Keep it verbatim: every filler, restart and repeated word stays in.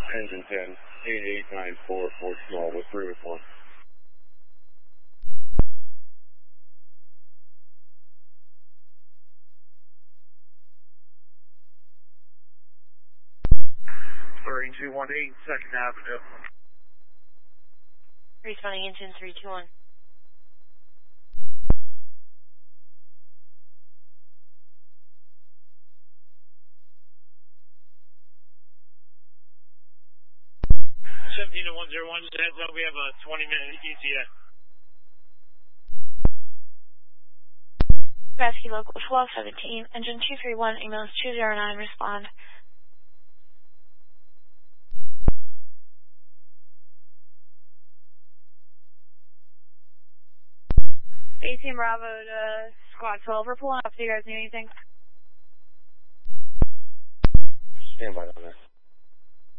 Engine ten, eight eight nine four, four small with three with one. three two one eight, second Avenue. Responding engine three two one. seventeen to one zero one, just heads up, we have a twenty minute E T A. Rescue local twelve seventeen, engine two three one, ambulance two zero nine, respond. eighteen Bravo to Squad twelve, we're pulling up. Do you guys need anything? Stand by on there.